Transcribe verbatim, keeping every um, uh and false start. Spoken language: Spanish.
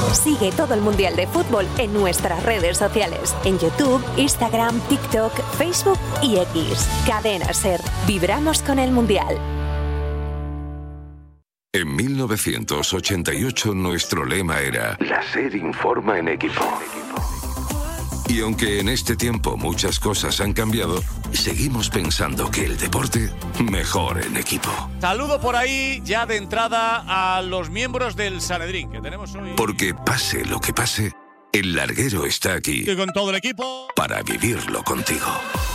Sigue todo el Mundial de Fútbol en nuestras redes sociales, en YouTube, Instagram, TikTok, Facebook y X. Cadena SER. Vibramos con el Mundial. En mil novecientos ochenta y ocho nuestro lema era La SER informa en equipo. Y aunque en este tiempo muchas cosas han cambiado, seguimos pensando que el deporte mejor en equipo. Saludo por ahí ya de entrada a los miembros del Sanedrín que tenemos hoy. Porque pase lo que pase, el larguero está aquí. Y con todo el equipo para vivirlo contigo.